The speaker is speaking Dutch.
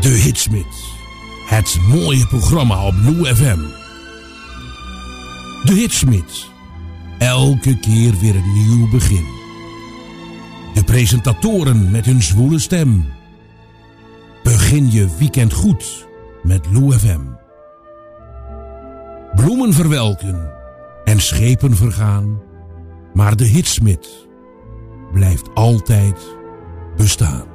De Hitsmix. Het mooie programma op Blue FM. De Hitsmix. Elke keer weer een nieuw begin. De presentatoren met hun zwoele stem. Begin je weekend goed met Blue FM. Bloemen verwelken en schepen vergaan, maar de Hitsmix blijft altijd bestaan.